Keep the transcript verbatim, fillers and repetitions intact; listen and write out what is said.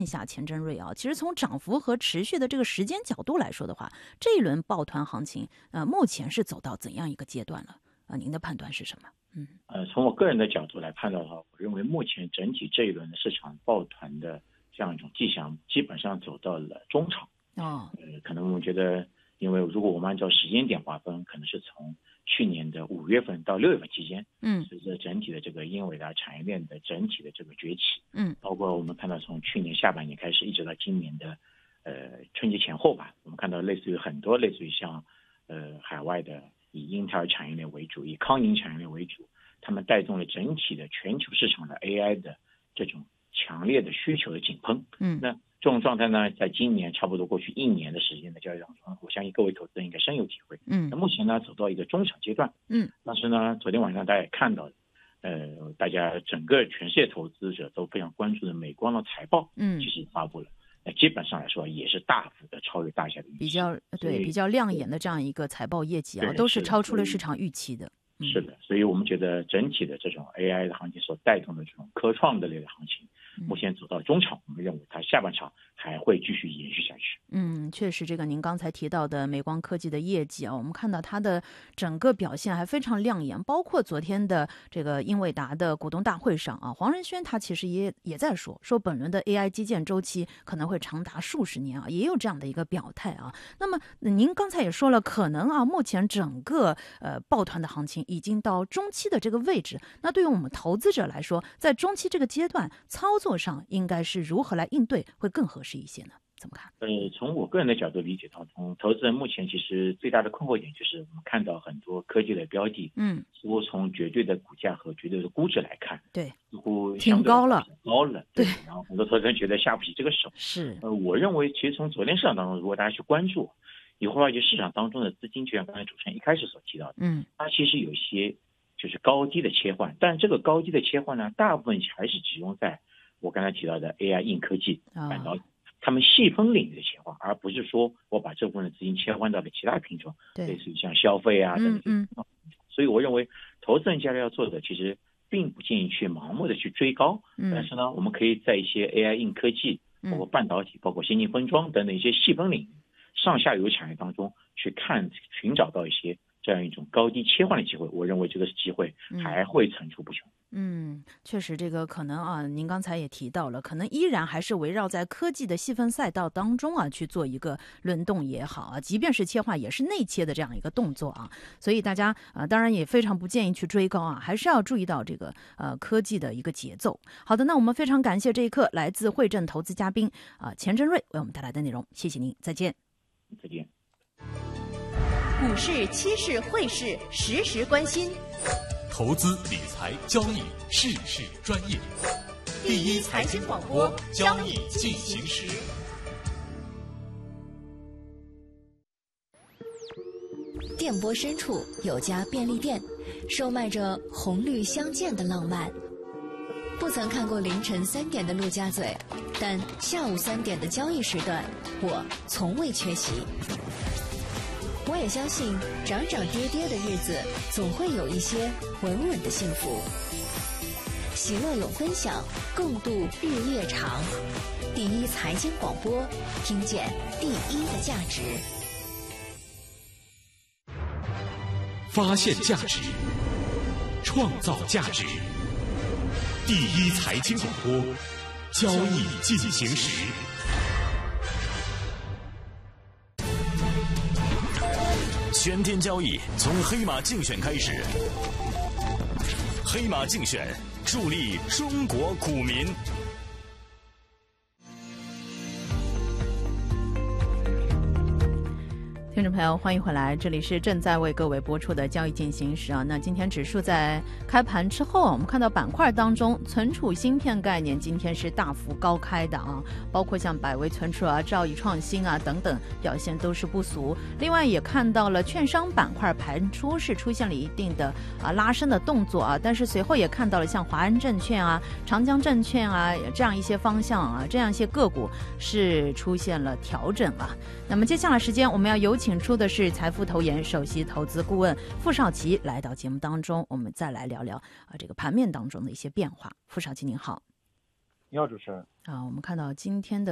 一下钱真瑞啊，其实从涨幅和持续的这个时间角度来说的话，这一轮抱团行情，呃，目前是走到怎样一个阶段了？呃，您的判断是什么？嗯， 呃，从我个人的角度来判断的话，我认为目前整体这一轮的市场抱团的这样一种迹象，基本上走到了中场。 哦， 呃，可能我觉得，因为如果我们按照时间点划分，可能是从去年的五月份到六月份期间， 嗯， 随着整体的这个英伟达产业链的整体的这个崛起， 嗯， 包括我们看到从去年下半年开始，一直到今年的呃春节前后吧，我们看到类似于很多类似于像呃海外的以英特尔产业链为主，以康宁产业链为主，他们带动了整体的全球市场的 A I 的这种强烈的需求的井喷。 嗯， 那这种状态呢，在今年差不多过去一年的时间的交易当中，我相信各位投资人应该深有体会。 嗯， 那目前呢，走到一个中场阶段。 嗯， 但是呢，昨天晚上大家也看到了，呃，大家整个全世界投资者都非常关注的美光的财报， 嗯， 其实发布了。那基本上来说，也是大幅的超越大家的预期， 比较对比较亮眼的这样一个财报业绩啊，都是超出了市场预期的。 是的，所以我们觉得整体的这种 A I 的行情所带动的这种科创的类的行情，目前走到中场，我们认为它下半场还会继续延续下去。 嗯，确实，这个您刚才提到的美光科技的业绩啊，我们看到它的整个表现还非常亮眼，包括昨天的这个英伟达的股东大会上啊，黄仁勋他其实也也在说，说本轮的 A I 基建周期可能会长达数十年啊，也有这样的一个表态啊。那么您刚才也说了，可能啊，目前整个呃抱团的行情已经到中期的这个位置，那对于我们投资者来说，在中期这个阶段操作上应该是如何来应对会更合适一些呢？怎么看？ 呃，从我个人的角度理解当中，投资人目前其实最大的困惑点就是我们看到很多科技的标的， 嗯， 似乎从绝对的股价和绝对的估值来看， 对， 似乎挺高了， 高了， 对， 然后很多投资人觉得下不起这个手。 是， 呃，我认为其实从昨天市场当中，如果大家去关注，你会发现市场当中的资金，就像刚才主持人一开始所提到的， 嗯， 它其实有一些就是高低的切换，但这个高低的切换呢，大部分还是集中在我刚才提到的 A I 硬科技、半导体。他们细分领域的切换，而不是说我把这部分的资金切换到了其他品种，类似于像消费啊等等。 嗯嗯。 所以我认为，投资人将来要做的，其实并不建议去盲目的去追高， 嗯、 但是呢，我们可以在一些 A I 硬科技，包括半导体、包括先进封装等等一些细分领域、上下游产业当中去看，寻找到一些这样一种高低切换的机会。我认为这个机会还会层出不穷。 嗯，确实，这个可能啊，您刚才也提到了，可能依然还是围绕在科技的细分赛道当中啊去做一个轮动也好啊，即便是切换，也是内切的这样一个动作啊。所以大家啊，当然也非常不建议去追高啊，还是要注意到这个呃科技的一个节奏。好的，那我们非常感谢这一刻来自汇证投资嘉宾啊钱真瑞为我们带来的内容，谢谢您，再见。 再见。 股市、期市、汇市，时时关心。 投资理财交易事事专业，第一财经广播，交易进行时。 电波深处有家便利店，售卖着红绿相间的浪漫。不曾看过凌晨三点的陆家嘴，但下午三点的交易时段，我从未缺席。我也相信涨涨跌跌的日子总会有一些稳稳的幸福，喜乐有分享，共度日夜长。第一财经广播，听见第一的价值， 发现价值，创造价值。第一财经广播，交易进行时。 全天交易从黑马竞选开始，黑马竞选助力中国股民。 听众朋友，欢迎回来，这里是正在为各位播出的交易进行时啊。那今天指数在开盘之后，我们看到板块当中，存储芯片概念今天是大幅高开的啊，包括像百威存储啊、兆易创新啊等等，表现都是不俗。另外也看到了券商板块盘出是出现了一定的啊拉升的动作啊，但是随后也看到了像华安证券啊、长江证券啊这样一些方向啊，这样一些个股是出现了调整啊。那么接下来时间我们要有请出的是财富投研首席投资顾问傅少奇来到节目当中，我们再来聊聊啊这个盘面当中的一些变化。傅少奇您好。 你好，主持人。 啊，我们看到今天的